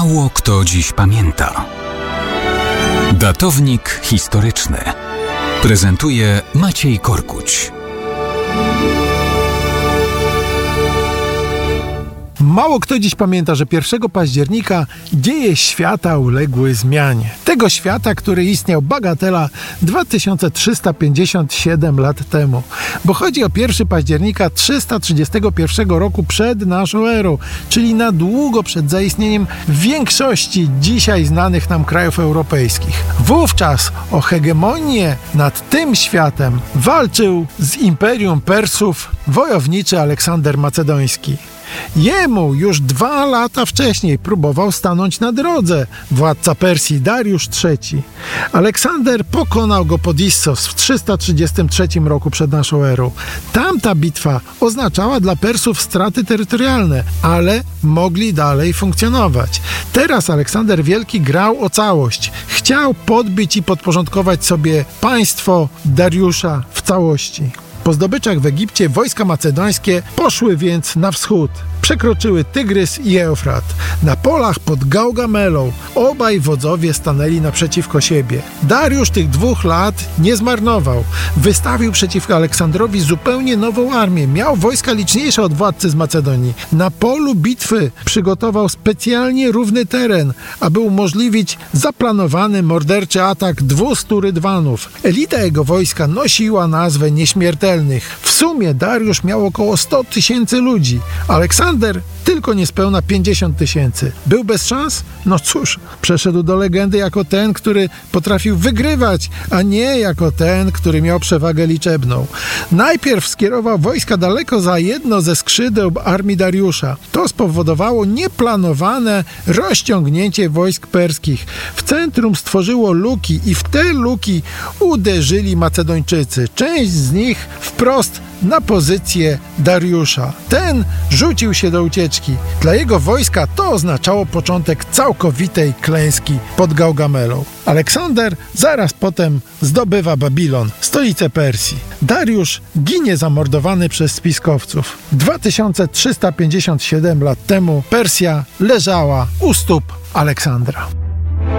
Mało kto dziś pamięta. Datownik historyczny prezentuje Maciej Korkuć. Mało kto dziś pamięta, że 1 października dzieje świata uległy zmianie. Tego świata, który istniał bagatela 2357 lat temu. Bo chodzi o 1 października 331 roku przed naszą erą, czyli na długo przed zaistnieniem większości dzisiaj znanych nam krajów europejskich. Wówczas o hegemonię nad tym światem walczył z Imperium Persów wojowniczy Aleksander Macedoński. Jemu już 2 lata wcześniej próbował stanąć na drodze władca Persji Dariusz III. Aleksander pokonał go pod Issos w 333 roku przed naszą erą. Tamta bitwa oznaczała dla Persów straty terytorialne, ale mogli dalej funkcjonować. Teraz Aleksander Wielki grał o całość. Chciał podbić i podporządkować sobie państwo Dariusza w całości. Po zdobyczach w Egipcie wojska macedońskie poszły więc na wschód. Przekroczyły Tygrys i Eufrat. Na polach pod Gaugamelą obaj wodzowie stanęli naprzeciwko siebie. Dariusz tych 2 lat nie zmarnował. Wystawił przeciwko Aleksandrowi zupełnie nową armię. Miał wojska liczniejsze od władcy z Macedonii. Na polu bitwy przygotował specjalnie równy teren, aby umożliwić zaplanowany morderczy atak 200 rydwanów. Elita jego wojska nosiła nazwę Nieśmiertelnych. W sumie Dariusz miał około 100 000 ludzi. Aleksander tylko niespełna 50 000. Był bez szans? No cóż, przeszedł do legendy jako ten, który potrafił wygrywać, a nie jako ten, który miał przewagę liczebną. Najpierw skierował wojska daleko za jedno ze skrzydeł armii Dariusza. To spowodowało nieplanowane rozciągnięcie wojsk perskich. W centrum stworzyło luki i w te luki uderzyli Macedończycy. Część z nich wprost na pozycję Dariusza. Ten rzucił się do ucieczki. Dla jego wojska to oznaczało początek całkowitej klęski pod Gaugamelą. Aleksander zaraz potem zdobywa Babilon, stolicę Persji. Dariusz ginie zamordowany przez spiskowców. 2357 lat temu Persja leżała u stóp Aleksandra.